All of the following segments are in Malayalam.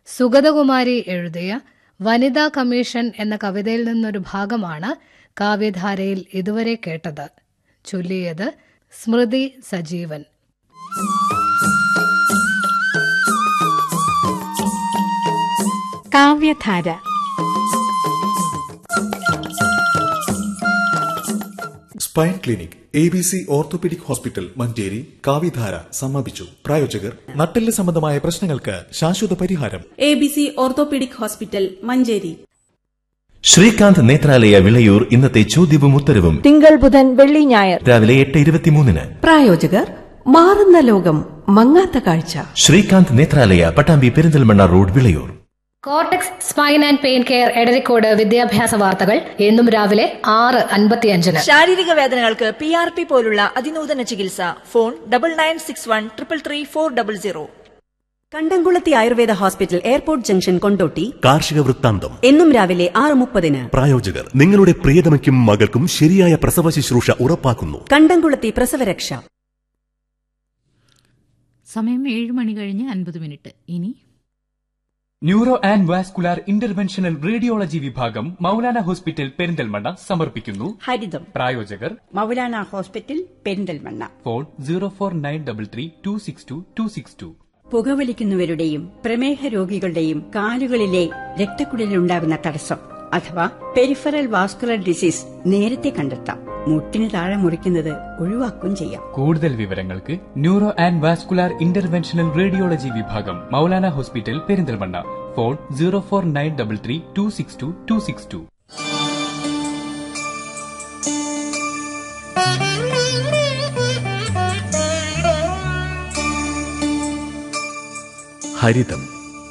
സുഗതകുമാരി എഴുതിയ വനിതാ കമ്മീഷൻ എന്ന കവിതയിൽ നിന്നൊരു ഭാഗമാണ് കാവ്യധാരയിൽ ഇതുവരെ കേട്ടത്. ചൊല്ലിയത് സ്മൃതി സജീവൻ. കാവ്യധാര spine clinic ABC orthopaedic hospital Manjeri കാവ്യധാര സമാപിച്ചു. പ്രായോജകർ നട്ടെല്ല് സംബന്ധമായ പ്രശ്നങ്ങൾക്ക് ശാശ്വത പരിഹാരം. ABC orthopaedic hospital Manjeri. Srikanth Nethralaya Vilayur ഇന്നത്തെ ചോദ്യവും ഉത്തരവും തിങ്കൾ ബുധൻ വെള്ളി ഞായർ രാവിലെ 8:23. പ്രായോജകർ മാറുന്ന ലോകം മങ്ങാത്ത കാഴ്ച. Srikanth Nethralaya Pattambi Perinthalmanna road Vilayur. Cortex spine and pain care Edarikode വിദ്യാഭ്യാസ വാർത്തകൾ എന്നും രാവിലെ 6:55. ശാരീരിക വേദനകൾക്ക് PRP പോലുള്ള അതിനൂതന ചികിത്സ. ഫോൺ 9961333400. കണ്ടംകുളത്തി Ayurveda hospital airport junction Kondotty. കാർഷിക വൃത്താന്തം എന്നും രാവിലെ 6:30. പ്രായോജകർ നിങ്ങളുടെ പ്രിയതമയ്ക്കും മകൾക്കും ശരിയായ പ്രസവ ശുശ്രൂഷ ഉറപ്പാക്കുന്നു. കണ്ടംകുളത്തി പ്രസവരക്ഷ. സമയം 7:50. ഇനി neuro and vascular interventional radiology വിഭാഗം മൗലാന ഹോസ്പിറ്റൽ പെരിന്തൽമണ്ണ സമർപ്പിക്കുന്നു ഹരിതം. പ്രായോജകർ മൗലാന ഹോസ്പിറ്റൽ പെരിന്തൽമണ്ണ. ഫോൺ 0493326262. പുകവലിക്കുന്നവരുടെയും പ്രമേഹ രോഗികളുടെയും കാലുകളിലെ രക്തക്കുഴലിലുണ്ടാകുന്ന തടസ്സം അഥവാ പെരിഫറൽ വാസ്കുലർ ഡിസീസ് നേരത്തെ കണ്ടെത്താം. മുട്ടിന് താഴെ മുറിക്കുന്നത് ഒഴിവാക്കുകയും ചെയ്യാം. കൂടുതൽ വിവരങ്ങൾക്ക് neuro and vascular interventional radiology വിഭാഗം മൗലാന ഹോസ്പിറ്റൽ പെരിന്തൽമണ്ണ. ഫോൺ 0493326262. ഹരിതം.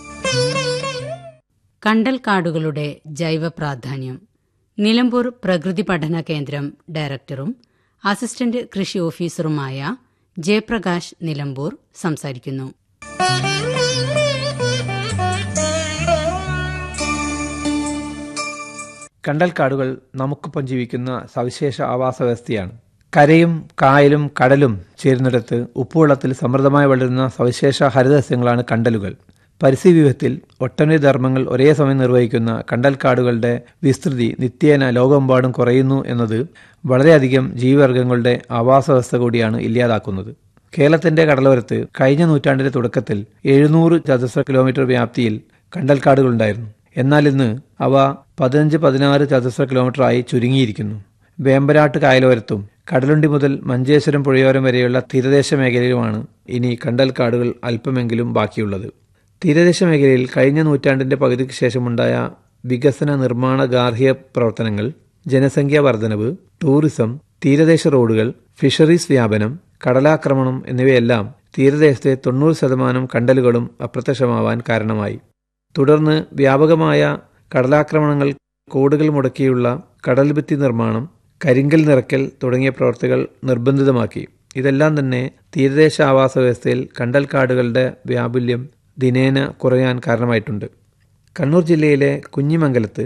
കണ്ടൽക്കാടുകളുടെ ജൈവ പ്രാധാന്യം. നിലമ്പൂർ പ്രകൃതി പഠന കേന്ദ്രം ഡയറക്ടറും അസിസ്റ്റന്റ് കൃഷി ഓഫീസറുമായ ജയപ്രകാശ് നിലമ്പൂർ സംസാരിക്കുന്നു. കണ്ടൽക്കാടുകൾ നമുക്കൊപ്പം ജീവിക്കുന്ന സവിശേഷ ആവാസ വ്യവസ്ഥയാണ്. കരയും കായലും കടലും ചേരുന്നിടത്ത് ഉപ്പുവെള്ളത്തിൽ സമൃദ്ധമായി വളരുന്ന സവിശേഷ ഹരിതസസ്യങ്ങളാണ് കണ്ടലുകൾ. പരിസ്ഥിതി വിഭവത്തിൽ ഒട്ടനവധി ധർമ്മങ്ങൾ ഒരേ സമയം നിർവഹിക്കുന്ന കണ്ടൽക്കാടുകളുടെ വിസ്തൃതി നിത്യേന ലോകമെമ്പാടും കുറയുന്നു എന്നത് വളരെയധികം ജീവിവർഗങ്ങളുടെ ആവാസ വ്യവസ്ഥ കൂടിയാണ് ഇല്ലാതാക്കുന്നത്. കേരളത്തിന്റെ കടലോരത്ത് കഴിഞ്ഞ നൂറ്റാണ്ടിന്റെ തുടക്കത്തിൽ 700 ചതുരശ്ര കിലോമീറ്റർ വ്യാപ്തിയിൽ കണ്ടൽക്കാടുകളുണ്ടായിരുന്നു. എന്നാൽ ഇന്ന് അവ 15-16 ചതുരശ്ര കിലോമീറ്ററായി ചുരുങ്ങിയിരിക്കുന്നു. വേമ്പനാട്ട് കായലോരത്തും കടലുണ്ടി മുതൽ മഞ്ചേശ്വരം പുഴയോരം വരെയുള്ള തീരദേശ മേഖലയിലുമാണ് ഇനി കണ്ടൽക്കാടുകൾ അല്പമെങ്കിലും ബാക്കിയുള്ളത്. തീരദേശ മേഖലയിൽ കഴിഞ്ഞ നൂറ്റാണ്ടിന്റെ പകുതിക്ക് ശേഷമുണ്ടായ വികസന നിർമ്മാണ ഗാർഹിക പ്രവർത്തനങ്ങൾ, ജനസംഖ്യാ വർധനവ്, ടൂറിസം, തീരദേശ റോഡുകൾ, ഫിഷറീസ് വ്യാപനം, കടലാക്രമണം എന്നിവയെല്ലാം തീരദേശത്തെ 90% കണ്ടലുകളും അപ്രത്യക്ഷമാവാൻ കാരണമായി. തുടർന്ന് വ്യാപകമായ കടലാക്രമണങ്ങൾ, കോടുകൾ മുടക്കിയുള്ള കടൽഭിത്തി നിർമ്മാണം, കരിങ്കൽ നിറയ്ക്കൽ തുടങ്ങിയ പ്രവർത്തികൾ നിർബന്ധിതമാക്കി. ഇതെല്ലാം തന്നെ തീരദേശ ആവാസ വ്യവസ്ഥയിൽ കണ്ടൽക്കാടുകളുടെ വ്യാപുല്യം ദിനേന കുറയാൻ കാരണമായിട്ടുണ്ട്. കണ്ണൂർ ജില്ലയിലെ കുഞ്ഞിമംഗലത്ത്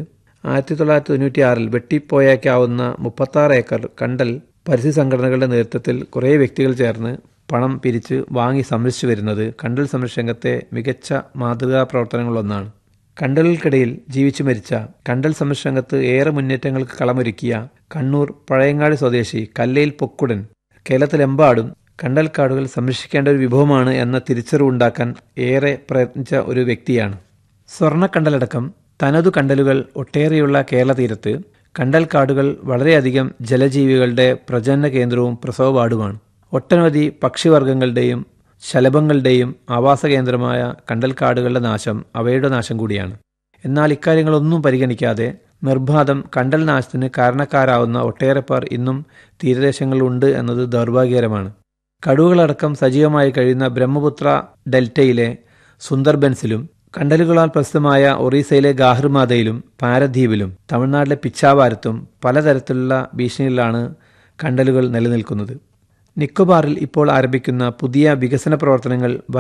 1996 വെട്ടിപ്പോയേക്കാവുന്ന 36 ഏക്കർ കണ്ടൽ പരിസ്ഥിതി സംഘടനകളുടെ നേതൃത്വത്തിൽ കുറേ വ്യക്തികൾ ചേർന്ന് പണം പിരിച്ച് വാങ്ങി സംരക്ഷിച്ചു വരുന്നത് കണ്ടൽ സംരക്ഷണത്തെ മികച്ച മാതൃകാ പ്രവർത്തനങ്ങളൊന്നാണ്. കണ്ടലുകൾക്കിടയിൽ ജീവിച്ചു മരിച്ച കണ്ടൽ സംരക്ഷണത്ത് ഏറെ മുന്നേറ്റങ്ങൾക്ക് കളമൊരുക്കിയ കണ്ണൂർ പഴയങ്ങാടി സ്വദേശി കല്ലയിൽ പൊക്കുടൻ കേരളത്തിലെമ്പാടും കണ്ടൽക്കാടുകൾ സംരക്ഷിക്കേണ്ട ഒരു വിഭവമാണ് എന്ന തിരിച്ചറിവുണ്ടാക്കാൻ ഏറെ പ്രയത്നിച്ച ഒരു വ്യക്തിയാണ്. സ്വർണ്ണക്കണ്ടലടക്കം തനതു കണ്ടലുകൾ ഒട്ടേറെയുള്ള കേരള തീരത്ത് കണ്ടൽക്കാടുകൾ വളരെയധികം ജലജീവികളുടെ പ്രജനന കേന്ദ്രവും പ്രസവപാടുമാണ്. ഒട്ടനവധി പക്ഷിവർഗങ്ങളുടെയും ശലഭങ്ങളുടെയും ആവാസ കേന്ദ്രമായ കണ്ടൽക്കാടുകളുടെ നാശം അവയുടെ നാശം കൂടിയാണ്. എന്നാൽ ഇക്കാര്യങ്ങളൊന്നും പരിഗണിക്കാതെ നിർബാധം കണ്ടൽ നാശത്തിന് കാരണക്കാരാവുന്ന ഒട്ടേറെ പേർ ഇന്നും തീരദേശങ്ങളിലുണ്ട് എന്നത് ദൗർഭാഗ്യകരമാണ്. കടുവകളടക്കം സജീവമായി കഴിയുന്ന ബ്രഹ്മപുത്ര ഡെൽറ്റയിലെ സുന്ദർബൻസിലും കണ്ടലുകളാൽ പ്രസിദ്ധമായ ഒറീസയിലെ ഗാഹിർമാതയിലും പാരദ്വീപിലും തമിഴ്നാട്ടിലെ പിച്ചാവാരത്തും പലതരത്തിലുള്ള ഭീഷണികളിലാണ് കണ്ടലുകൾ നിലനിൽക്കുന്നത്. നിക്കോബാറിൽ ഇപ്പോൾ ആരംഭിക്കുന്ന പുതിയ വികസന പ്രവർത്തനങ്ങൾ